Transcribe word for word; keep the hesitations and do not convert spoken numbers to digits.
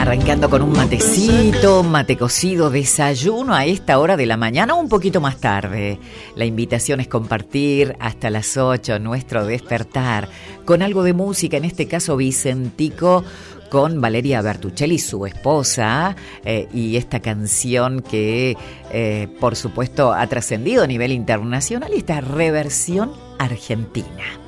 Arrancando con un matecito, mate cocido, desayuno a esta hora de la mañana o un poquito más tarde. La invitación es compartir hasta las ocho nuestro despertar con algo de música, en este caso Vicentico con Valeria Bertuccelli, su esposa, eh, y esta canción que eh, por supuesto ha trascendido a nivel internacional, esta reversión argentina.